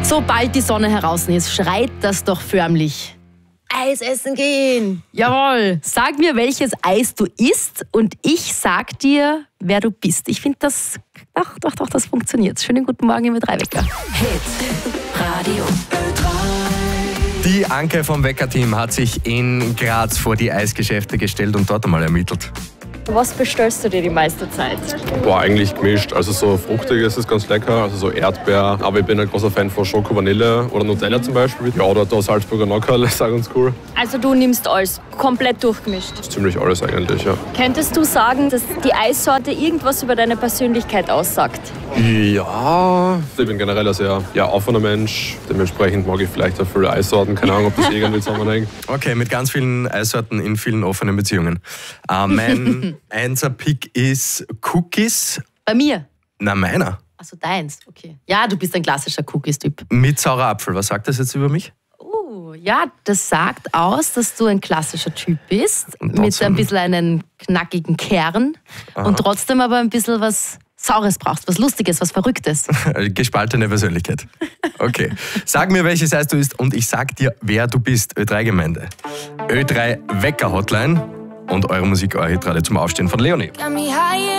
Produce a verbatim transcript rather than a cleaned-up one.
Sobald die Sonne heraus ist, schreit das doch förmlich: Eis essen gehen. Jawohl. Sag mir, welches Eis du isst und ich sag dir, wer du bist. Ich finde das, doch, doch, doch, das funktioniert. Schönen guten Morgen im Ö drei Wecker. Hit Radio Ö drei. Die Anke vom Wecker-Team hat sich in Graz vor die Eisgeschäfte gestellt und dort einmal ermittelt. Was bestellst du dir die meiste Zeit? Boah, eigentlich gemischt. Also so fruchtiges ist ganz lecker, also so Erdbeer. Aber ich bin ein großer Fan von Schoko, Vanille oder Nutella zum Beispiel. Ja, oder da Salzburger Nockerl ist auch ganz cool. Also du nimmst alles, komplett durchgemischt. Das ist ziemlich alles eigentlich, ja. Könntest du sagen, dass die Eissorte irgendwas über deine Persönlichkeit aussagt? Ja, ich bin generell ein sehr ja, offener Mensch. Dementsprechend mag ich vielleicht auch viele Eissorten. Keine Ahnung, ob das irgendwie zusammenhängt. Okay, mit ganz vielen Eissorten in vielen offenen Beziehungen. Äh, mein Einser-Pick ist Cookies. Bei mir? Na, meiner. Also deins, okay. Ja, du bist ein klassischer Cookies-Typ. Mit saurer Apfel. Was sagt das jetzt über mich? Oh, ja, das sagt aus, dass du ein klassischer Typ bist. Und Mit trotzdem- ein bisschen einem knackigen Kern. Aha. Und trotzdem aber ein bisschen was Saures brauchst, was Lustiges, was Verrücktes. Gespaltene Persönlichkeit. Okay. Sag mir, welches Eis du isst und ich sag dir, wer du bist. Ö drei Gemeinde. Ö drei Wecker Hotline und eure Musik, eure Hitrate zum Aufstehen von Leonie.